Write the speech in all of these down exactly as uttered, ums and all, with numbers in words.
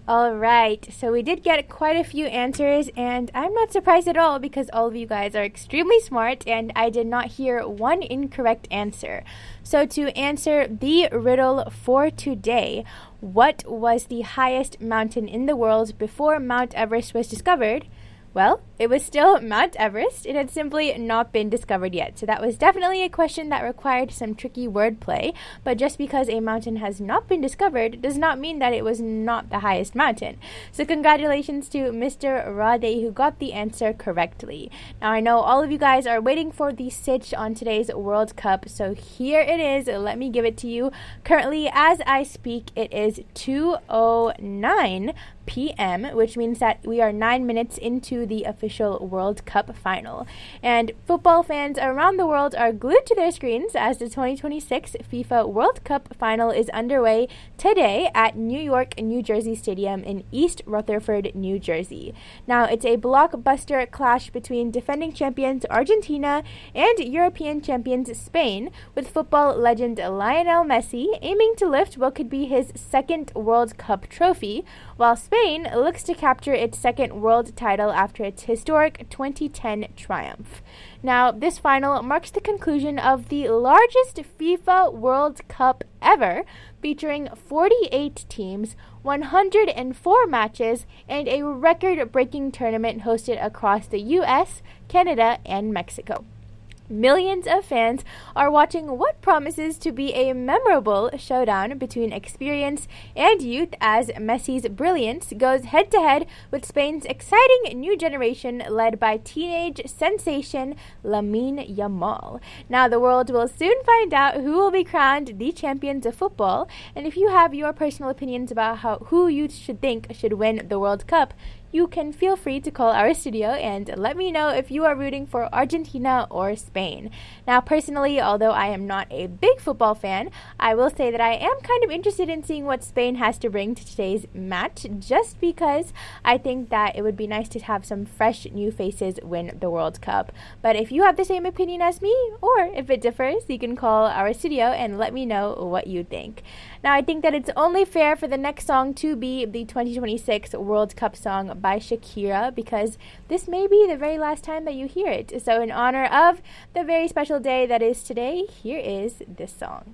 All right, so we did get quite a few answers, and I'm not surprised at all because all of you guys are extremely smart, and I did not hear one incorrect answer. So to answer the riddle for today, what was the highest mountain in the world before Mount Everest was discovered? Well, it was still Mount Everest. It had simply not been discovered yet. So that was definitely a question that required some tricky wordplay. But just because a mountain has not been discovered does not mean that it was not the highest mountain. So congratulations to Mister Rade who got the answer correctly. Now I know all of you guys are waiting for the sitch on today's World Cup. So here it is. Let me give it to you. Currently, as I speak, it is two oh nine p.m., which means that we are nine minutes into the official World Cup final. And football fans around the world are glued to their screens as the twenty twenty-six FIFA World Cup final is underway today at New York, New Jersey Stadium in East Rutherford, New Jersey. Now, it's a blockbuster clash between defending champions Argentina and European champions Spain, with football legend Lionel Messi aiming to lift what could be his second World Cup trophy, while Spain looks to capture its second world title after its historic twenty ten triumph. Now, this final marks the conclusion of the largest FIFA World Cup ever, featuring forty-eight teams, one hundred four matches, and a record-breaking tournament hosted across the U S, Canada, and Mexico. Millions of fans are watching what promises to be a memorable showdown between experience and youth as Messi's brilliance goes head-to-head with Spain's exciting new generation led by teenage sensation Lamine Yamal. Now, the world will soon find out who will be crowned the champions of football, and if you have your personal opinions about how who you should think should win the World Cup, you can feel free to call our studio and let me know if you are rooting for Argentina or Spain. Now, personally, although I am not a big football fan, I will say that I am kind of interested in seeing what Spain has to bring to today's match, just because I think that it would be nice to have some fresh new faces win the World Cup. But if you have the same opinion as me, or if it differs, you can call our studio and let me know what you think. Now, I think that it's only fair for the next song to be the twenty twenty-six World Cup song by Shakira, because this may be the very last time that you hear it. So in honor of the very special day that is today, here is this song.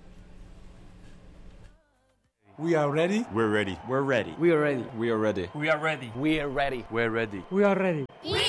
We are ready. We're ready. We're ready. We are ready. We are ready. We are ready. We are ready. We are ready. We are ready. We are ready. We